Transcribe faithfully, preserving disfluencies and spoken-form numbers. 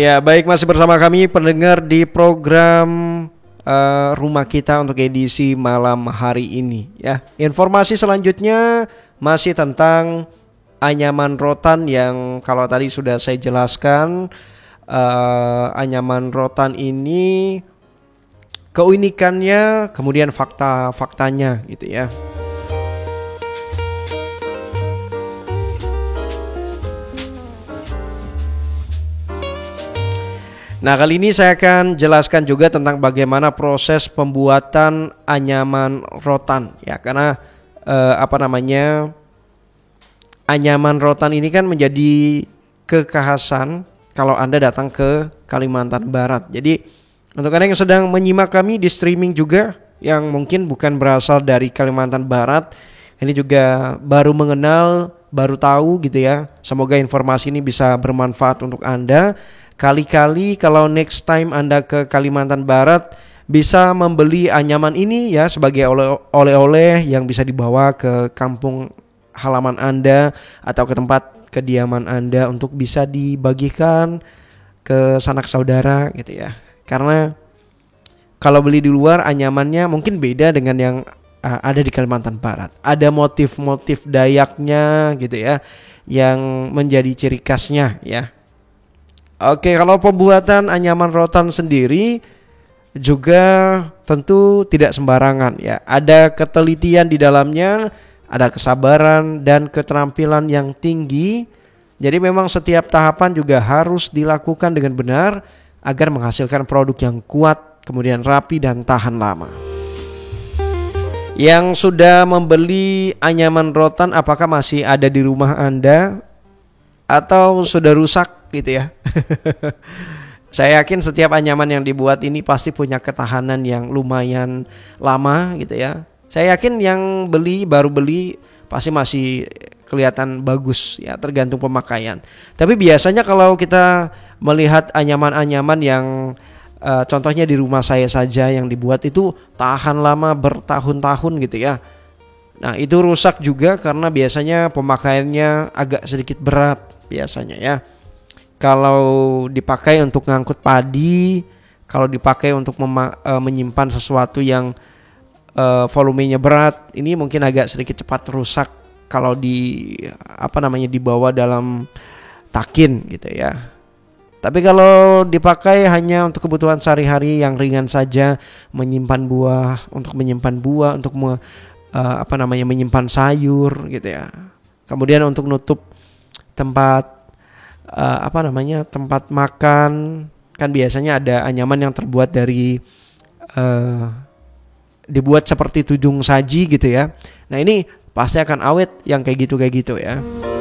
Ya, baik, masih bersama kami pendengar di program uh, Rumah Kita untuk edisi malam hari ini ya. Informasi selanjutnya masih tentang anyaman rotan yang kalau tadi sudah saya jelaskan, uh, anyaman rotan ini keunikannya, kemudian fakta-faktanya gitu ya. Nah, kali ini saya akan jelaskan juga tentang bagaimana proses pembuatan anyaman rotan ya, karena eh, apa namanya anyaman rotan ini kan menjadi kekhasan kalau Anda datang ke Kalimantan Barat. Jadi untuk Anda yang sedang menyimak kami di streaming juga yang mungkin bukan berasal dari Kalimantan Barat, ini juga baru mengenal, baru tahu gitu ya. Semoga informasi ini bisa bermanfaat untuk Anda. Kali-kali kalau next time Anda ke Kalimantan Barat bisa membeli anyaman ini ya sebagai oleh-oleh yang bisa dibawa ke kampung halaman Anda atau ke tempat kediaman Anda untuk bisa dibagikan ke sanak saudara gitu ya. Karena kalau beli di luar anyamannya mungkin beda dengan yang uh, ada di Kalimantan Barat. Ada motif-motif Dayaknya gitu ya yang menjadi ciri khasnya ya. Oke, kalau pembuatan anyaman rotan sendiri juga tentu tidak sembarangan ya. Ada ketelitian di dalamnya, ada kesabaran dan keterampilan yang tinggi. Jadi memang setiap tahapan juga harus dilakukan dengan benar agar menghasilkan produk yang kuat, kemudian rapi dan tahan lama. Yang sudah membeli anyaman rotan apakah masih ada di rumah Anda atau sudah rusak gitu ya? Saya yakin setiap anyaman yang dibuat ini pasti punya ketahanan yang lumayan lama gitu ya. Saya yakin yang beli baru beli pasti masih kelihatan bagus ya, tergantung pemakaian. Tapi biasanya kalau kita melihat anyaman-anyaman yang uh, contohnya di rumah saya saja yang dibuat itu tahan lama bertahun-tahun gitu ya. Nah, itu rusak juga karena biasanya pemakaiannya agak sedikit berat biasanya ya. Kalau dipakai untuk ngangkut padi, kalau dipakai untuk mema- e, menyimpan sesuatu yang e, volumenya berat, ini mungkin agak sedikit cepat rusak kalau di apa namanya dibawa dalam takin gitu ya. Tapi kalau dipakai hanya untuk kebutuhan sehari-hari yang ringan saja, menyimpan buah, untuk menyimpan buah, untuk me, e, apa namanya menyimpan sayur gitu ya. Kemudian untuk nutup tempat Uh, apa namanya tempat makan, kan biasanya ada anyaman yang terbuat dari uh, dibuat seperti tudung saji gitu ya. Nah ini pasti akan awet yang kayak gitu kayak gitu ya.